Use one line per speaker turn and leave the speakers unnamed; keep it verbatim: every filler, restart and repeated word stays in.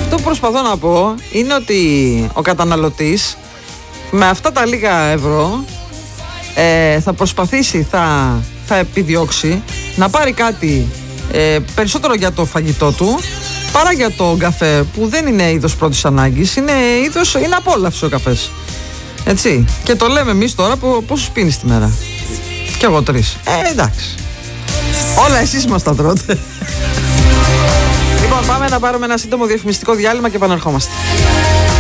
Αυτό που προσπαθώ να πω είναι ότι ο καταναλωτής με αυτά τα λίγα ευρώ ε, θα προσπαθήσει, θα, θα επιδιώξει να πάρει κάτι ε, περισσότερο για το φαγητό του παρά για το καφέ, που δεν είναι είδος πρώτης ανάγκης, είναι είδος, είναι απόλαυση ο καφές. Έτσι. Και το λέμε εμείς τώρα που πόσους πίνεις τη μέρα? Κι εγώ τρεις. Ε, εντάξει. Όλα εσείς μας τα τρώτε. Λοιπόν, πάμε να πάρουμε ένα σύντομο διαφημιστικό διάλειμμα και επαναρχόμαστε.